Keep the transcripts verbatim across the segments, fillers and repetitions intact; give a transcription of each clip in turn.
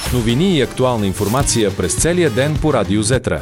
Новини и актуална информация през целия ден по Радио Зетра.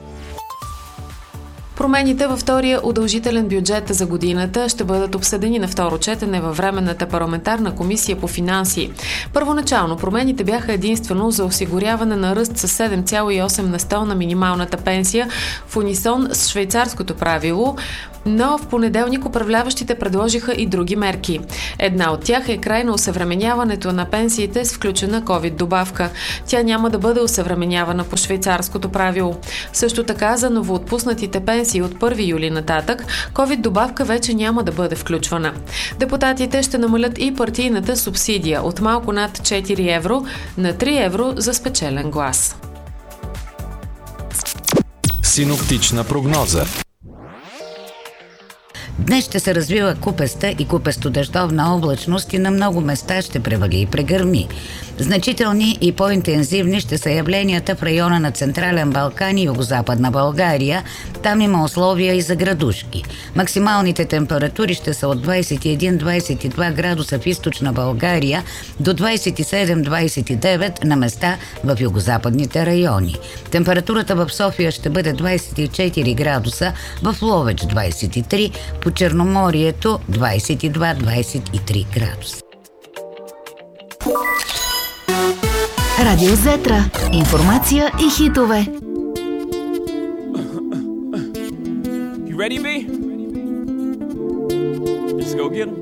Промените във втория удължителен бюджет за годината ще бъдат обсъдени на второ четене във Временната парламентарна комисия по финанси. Първоначално промените бяха единствено за осигуряване на ръст с седем цяло и осем на сто на минималната пенсия в унисон с швейцарското правило, но в понеделник управляващите предложиха и други мерки. Една от тях е край на осъвременяването на пенсиите с включена ковид добавка. Тя няма да бъде осъвременявана по швейцарското правило. Също така за новоотпуснатите пенсии от първи юли нататък, ковид добавка вече няма да бъде включвана. Депутатите ще намалят и партийната субсидия от малко над четири евро на три евро за спечелен глас. Синоптична прогноза. Днес ще се развива купеста и купесто-дъждовна облачност и на много места ще превали и прегърми. Значителни и по-интензивни ще са явленията в района на Централен Балкан и Югозападна България. Там има условия и за градушки. Максималните температури ще са от двадесет и един до двадесет и два градуса в източна България до двадесет и седем до двадесет и девет на места в югозападните райони. Температурата в София ще бъде двадесет и четири градуса, в Ловеч двадесет и три, по Черноморието двадесет и два до двадесет и три градуса. Радио Зетра. Информация и хитове. You ready, B? Let's go get 'em.